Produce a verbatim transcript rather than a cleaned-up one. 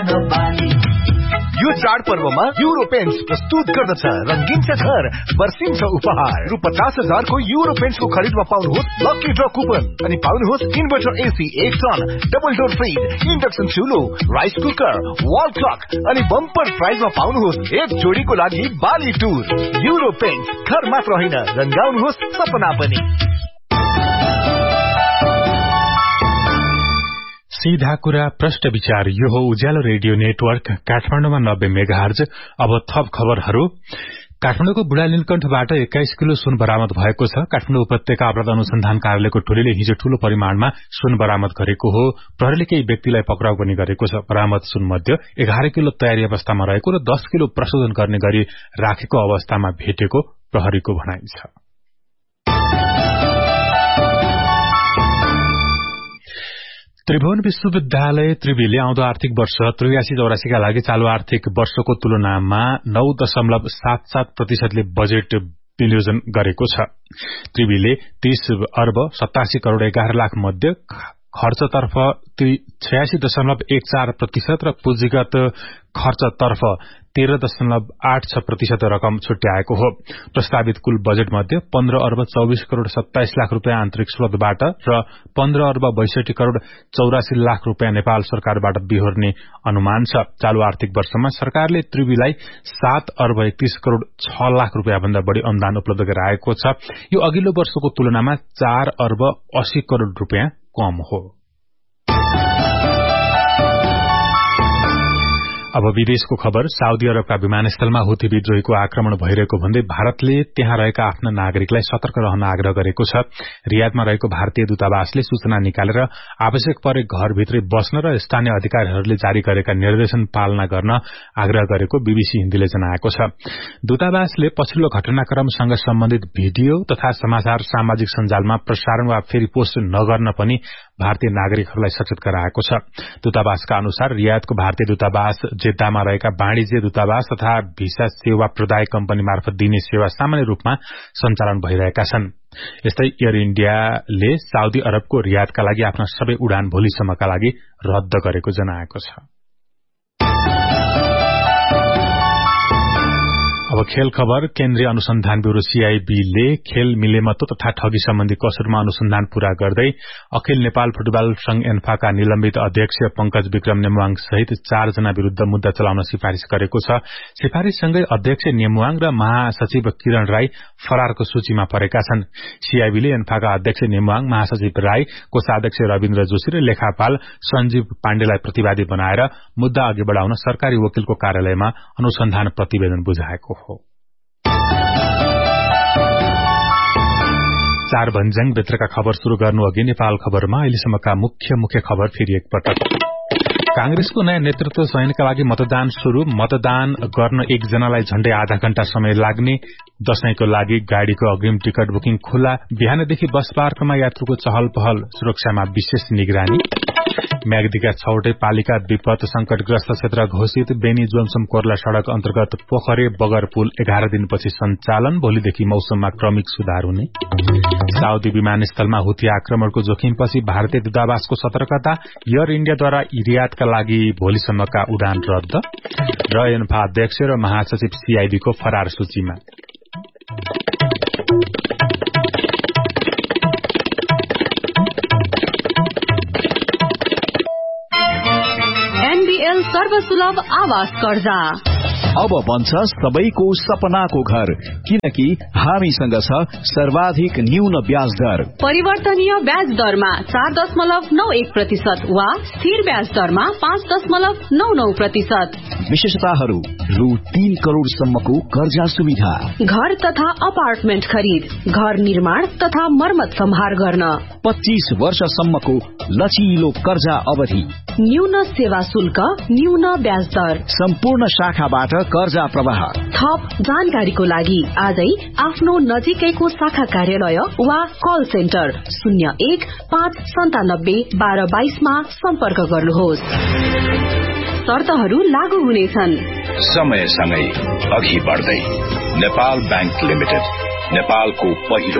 यो चाडपर्वमा euro paints प्रस्तुत गर्दछ रंगीन छ घर वर्षिन्छ उपहार रु पचास हजारको युरो पेन्ट्सको खरिदमा पाउनुहोस् लकी ड्र कुपन अनि पाउनुहोस् इन्भर्टर एसी एक ton double door fridge induction चुलो rice cooker wall clock अनि बम्पर प्राइजमा पाउनुहोस् एक जोडीको लागि बाली टुर। युरो पेन्ट्स घर मात्र होइन रंगाउनुहोस् सपना पनि। सीधा कुरा प्रश्न विचार यो हो उज्यालो रेडियो नेटवर्क काठमाडौँमा नब्बे मेगाहर्ज। अब थप खबरहरू। काठमाडौँको बुढा नीलकण्ठबाट एक्काइस किलो सुन बरामद भएको छ। काठमाडौँ उपत्यका अपराध अनुसन्धान कार्यालयको टोलीले हिजो ठूलो परिमाणमा सुन बरामद गरेको हो। प्रहरीले केही व्यक्तिलाई पक्राउ पनि गरेको छ। बरामद सुन मध्ये एघार किलो तयारी अवस्थामा रहेको र दस किलो प्रशोधन गर्ने गरी राखेको अवस्थामा भेटेको प्रहरीको भनाइ छ। त्रिभुवन विश्वविद्यालय त्रिवीले आउँदो आर्थिक वर्ष त्रियासी चौरासीका लागि चालू आर्थिक वर्षको तुलनामा नौ दशमलव सात सात प्रतिशतले बजेट विनियोजन गरेको छ। त्रिवीले तीस अर्ब सतासी करोड़ एघार लाख मध्ये खर्चतर्फ छयासी दशमलव एक चार प्रतिशत र पुँजीगत खर्चतर्फ तेह्र दशमलव आठ छ प्रतिशत रकम छुट्याएको हो। प्रस्तावित कुल बजेट मध्ये पन्ध्र अर्ब चौबिस करोड़ सत्ताइस लाख रूपियाँ आन्तरिक स्रोतबाट र पन्ध्र अर्ब बैसठी करोड़ चौरासी लाख रूपियाँ नेपाल सरकारबाट बिहोर्ने अनुमान छ। चालू आर्थिक वर्षमा सरकारले त्रिवीलाई सात अर्ब एकतीस करोड़ छ लाख रूपियाँ भन्दा बढ़ी अनुदान उपलब्ध गराएको छ। यो अघिल्लो वर्षको तुलनामा चार अर्ब अस्सी करोड़ रूपियाँ कम हो। अब विदेशको खबर। साउदी अरबका विमानस्थलमा हुथी विद्रोहीको आक्रमण भइरहेको भन्दै भारतले त्यहाँ रहेका आफ्ना नागरिकलाई सतर्क रहन आग्रह गरेको छ। रियादमा रहेको भारतीय दूतावासले सूचना निकालेर आवश्यक परे घरभित्रै बस्न र स्थानीय अधिकारीहरूले जारी गरेका निर्देशन पालना गर्न आग्रह गरेको बीबीसी हिन्दीले जनाएको छ। दूतावासले पछिल्लो घटनाक्रमसँग सम्बन्धित भिडियो तथा समाचार सामाजिक सञ्जालमा प्रसारण वा फेरि पोस्ट नगर्न पनि भारतीय नागरिकहरूलाई सचेत गराएको छ। दूतावासका अनुसार रियादको भारतीय दूतावास जेद्दामा रहेका वाणिज्य दूतावास तथा भिसा सेवा प्रदायक कम्पनी मार्फत दिने सेवा सामान्य रूपमा सञ्चालन भइरहेका छन्। यस्तै एयर इण्डियाले साउदी अरबको रियादका लागि आफ्ना सबै उडान भोलिसम्मका लागि रद्द गरेको जनाएको छ। अब खेल खबर। केन्द्रीय अनुसन्धान ब्यूरो सीआईबीले खेल मिलेमत्व तथा ठगी सम्बन्धी कसुरमा अनुसन्धान पूरा गर्दै अखिल नेपाल फुटबल संघ एन्फाका निलम्बित अध्यक्ष पंकज विक्रम नेमुवाङ सहित चार जना विरूद्ध मुद्दा चलाउन सिफारिश गरेको छ। सिफारिशसँगै अध्यक्ष नेमुवाङ र महासचिव किरण राई फरारको सूचीमा परेका छन्। सीआईबीले एन्फाका अध्यक्ष नेमुवाङ, महासचिव राई, कोषाध्यक्ष रविन्द्र जोशी र लेखापाल सञ्जीव पाण्डेलाई प्रतिवादी बनाएर मुद्दा अघि बढ़ाउन सरकारी वकिलको कार्यालयमा अनुसन्धान प्रतिवेदन बुझाएको हो। चार भन्ज्याङ भित्रका खबर शुरू गर्नु अघि नेपाल खबरमा अहिलेसम्मका मुख्य मुख्य खबर फेरि एकपटक। कांग्रेसको नयाँ नेतृत्व चयनका लागि मतदान शुरू। मतदान गर्न एकजनालाई झण्डै आधा घण्टा समय लाग्ने। दशैंको लागि गाड़ीको अग्रिम टिकट बुकिङ खुला। बिहानदेखि बस पार्कमा यात्रुको चहल पहल, सुरक्षामा विशेष निगरानी। म्याग्दीका छवटै पालिका विपद संकटग्रस्त क्षेत्र घोषित। बेनी जोन्सम कोर्ला सड़क अन्तर्गत पोखरे बगर पुल एघार दिनपछि सञ्चालन। भोलिदेखि मौसममा क्रमिक सुधार हुने। साउदी विमानस्थलमा हुथी आक्रमणको जोखिमपछि भारतीय दूतावासको सतर्कता। एयर इण्डियाद्वारा रियादका लागि भोलिसम्मका उडान रद्द। र एन्फा अध्यक्ष र महासचिव सीआईबीको फरार सूचीमा। एनबीएल सर्वसुलभ आवास कर्जा अब बन्छ सबैको सपनाको घर, किनकि हामीसँग छ सर्वाधिक न्यून ब्याज दर। परिवर्तनीय ब्याज दरमा चार दशमलव नौ एक प्रतिशत वा स्थिर ब्याज दरमा पाँच दशमलव नौ नौ प्रतिशत। विशेषताहरू रु तीन करोड़ सम्मको कर्जा सुविधा। घर तथा अपार्टमेन्ट खरीद, घर निर्माण तथा मर्मत सम्हार गर्न पच्चीस वर्षसम्मको लचिलो कर्जा अवधि। न्यून सेवा शुल्क, न्यून ब्याज दर। सम्पूर्ण शाखाबाट कर्जा प्रवाह। थप जानकारीको लागि आजै आफ्नो नजिकैको शाखा कार्यालय वा कल सेन्टर शून्य एक पाँच सन्तानब्बे बाह्र बाइसमा सम्पर्क गर्नुहोस्। शर्तहरू लागू हुनेछन्। समयसँगै अघि बढ्दै नेपाल बैंक लिमिटेड, नेपालको पहिलो